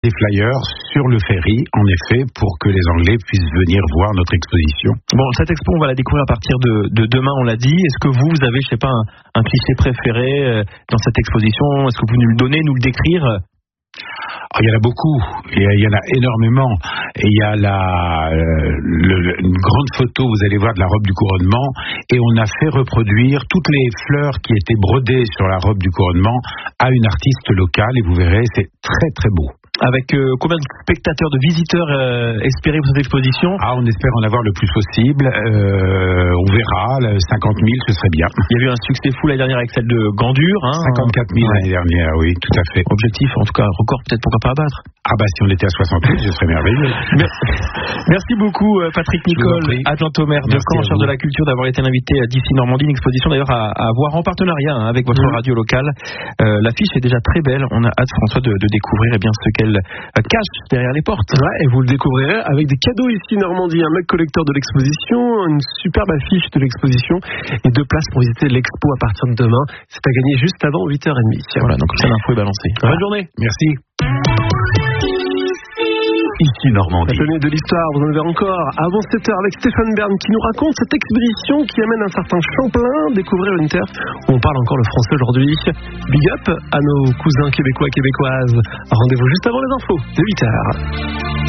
des flyers sur le ferry, en effet, pour que les Anglais puissent venir voir notre exposition. Bon, cette expo, on va la découvrir à partir de demain, on l'a dit. Est-ce que vous avez, je sais pas, un cliché préféré dans cette exposition? Est-ce que vous nous le donnez, nous le décrire? Il y en a beaucoup, il y en a énormément. Et il y a une grande photo, vous allez voir, de la robe du couronnement. Et on a fait reproduire toutes les fleurs qui étaient brodées sur la robe du couronnement à une artiste locale. Et vous verrez, c'est très très beau. Avec combien de spectateurs, de visiteurs espérés pour cette exposition? On espère en avoir le plus possible. On verra, 50 000, ce serait bien. Il y a eu un succès fou l'année dernière avec celle de Gandure. 54 000 l'année dernière, oui, tout à fait. Objectif, en tout cas, record peut-être, pourquoi pas abattre. Si on était à 60 000, ce serait merveilleux. Merci beaucoup Patrick Nicole, adjoint au maire de Caen, chargé de la culture, d'avoir été invité d'ici Normandie. Une exposition d'ailleurs à voir en partenariat avec votre radio locale. L'affiche est déjà très belle. On a hâte, François, de découvrir ce qu'elle cache derrière les portes. Ouais, et vous le découvrirez avec des cadeaux ici Normandie. Un mec collecteur de l'exposition, une superbe affiche de l'exposition et 2 places pour visiter l'expo à partir de demain. C'est à gagner juste avant 8h30. Voilà, donc ça, l'info est balancée. Bonne journée. Merci. Ici Normandie. La de l'histoire, vous en avez encore avant 7h avec Stéphane Bern qui nous raconte cette expédition qui amène un certain Champlain découvrir une terre où on parle encore le français aujourd'hui. Big up à nos cousins québécois, québécoises. Rendez-vous juste avant les infos de 8h.